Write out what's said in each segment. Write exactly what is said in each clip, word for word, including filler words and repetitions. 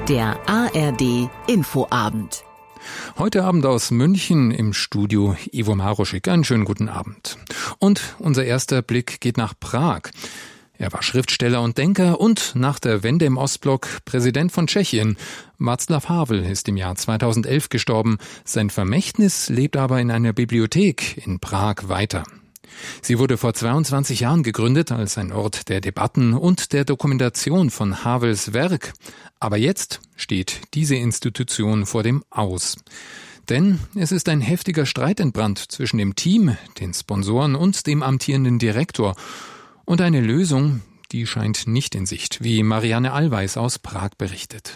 Der A R D Infoabend. Heute Abend aus München im Studio Ivo Maruschik. Einen schönen guten Abend. Und unser erster Blick geht nach Prag. Er war Schriftsteller und Denker und nach der Wende im Ostblock Präsident von Tschechien. Václav Havel ist im Jahr zweitausendelf gestorben. Sein Vermächtnis lebt aber in einer Bibliothek in Prag weiter. Sie wurde vor zweiundzwanzig Jahren gegründet als ein Ort der Debatten und der Dokumentation von Havels Werk. Aber jetzt steht diese Institution vor dem Aus. Denn es ist ein heftiger Streit entbrannt zwischen dem Team, den Sponsoren und dem amtierenden Direktor. Und eine Lösung, die scheint nicht in Sicht, wie Marianne Allweis aus Prag berichtet.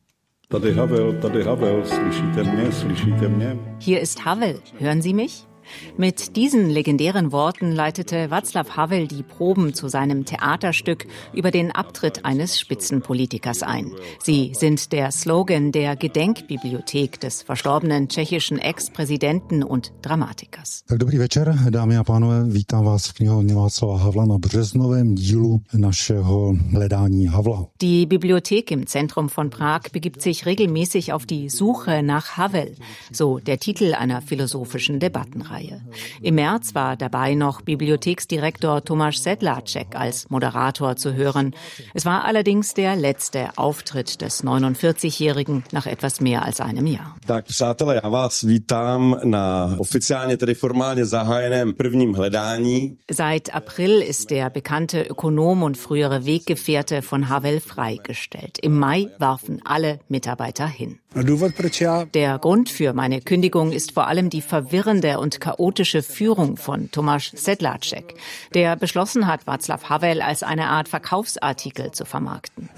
Hier ist Havel, hören Sie mich? Mit diesen legendären Worten leitete Václav Havel die Proben zu seinem Theaterstück über den Abtritt eines Spitzenpolitikers ein. Sie sind der Slogan der Gedenkbibliothek des verstorbenen tschechischen Ex-Präsidenten und Dramatikers. Tak dobrý večer, dámy a pánové, vítám vás v knihovně Václava Havla na březnovém dílu našeho hledání Havla. Die Bibliothek im Zentrum von Prag begibt sich regelmäßig auf die Suche nach Havel, so der Titel einer philosophischen Debattenreihe. Im März war dabei noch Bibliotheksdirektor Tomáš Sedláček als Moderator zu hören. Es war allerdings der letzte Auftritt des neunundvierzigjährigen nach etwas mehr als einem Jahr. Tak přátelé, já vás vítám na oficiálně tedy formálně zahájeném prvním hledání. Seit April ist der bekannte Ökonom und frühere Weggefährte von Havel freigestellt. Im Mai warfen alle Mitarbeiter hin. Der Grund für meine Kündigung ist vor allem die verwirrende und chaotische Führung von Tomáš Sedláček, der beschlossen hat, Václav Havel als eine Art Verkaufsartikel zu vermarkten.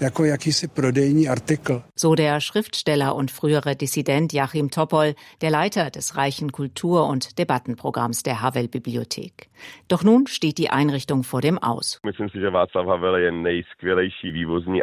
So der Schriftsteller und frühere Dissident Jáchym Topol, der Leiter des reichen Kultur- und Debattenprogramms der Havel-Bibliothek. Doch nun steht die Einrichtung vor dem Aus. Myslím si, že Václav Havel je nejskvělejší vývozní